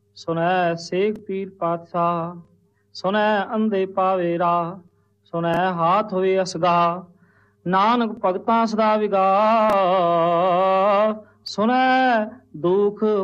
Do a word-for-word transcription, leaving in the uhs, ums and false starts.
ਸੁਣੈ ਸੇਖ ਪੀਰ ਪਾਤਸ਼ਾਹ, ਸੁਣੈ ਅੰਧੇ ਪਾਵੇ ਰਾਹ, ਸੁਣੈ ਹਾਥ ਹੋਏ ਅਸਗਾ, ਨਾਨਕ ਭਗਤਾਂ ਸਦਾ ਵਿਗਾ, ਸੁਣੈ ਦੁਖ